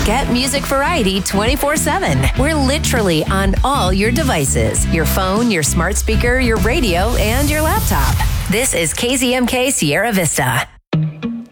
Get music variety 24/7. We're literally on all your devices, your phone, your smart speaker, your radio, and your laptop. This is KZMK Sierra Vista.